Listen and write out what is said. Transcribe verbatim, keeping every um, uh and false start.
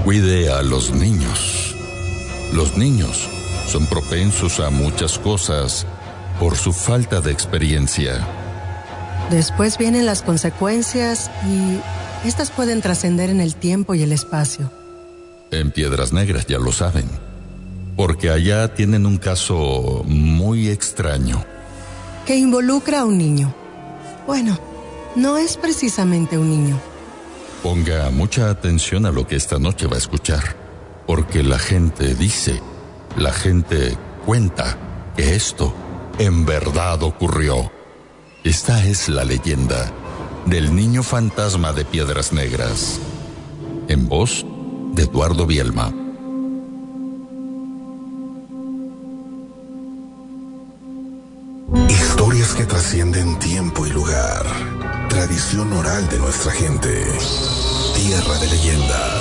Cuide a los niños. Los niños son propensos a muchas cosas por su falta de experiencia. Después vienen las consecuencias y estas pueden trascender en el tiempo y el espacio. En Piedras Negras ya lo saben, porque allá tienen un caso muy extraño. Que involucra a un niño. Bueno, no es precisamente un niño. Ponga mucha atención a lo que esta noche va a escuchar, porque la gente dice, la gente cuenta que esto en verdad ocurrió. Esta es la leyenda del niño fantasma de Piedras Negras, en voz de Eduardo Bielma. Historias que trascienden tiempo y lugar. Tradición oral de nuestra gente. Tierra de leyendas.